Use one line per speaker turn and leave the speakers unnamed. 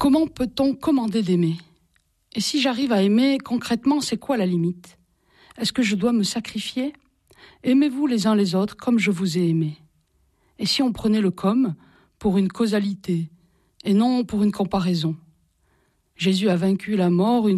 Comment peut-on commander d'aimer ? Et si j'arrive à aimer, concrètement, c'est quoi la limite ? Est-ce que je dois me sacrifier ? Aimez-vous les uns les autres comme je vous ai aimé. Et si on prenait le comme pour une causalité et non pour une comparaison ? Jésus a vaincu la mort une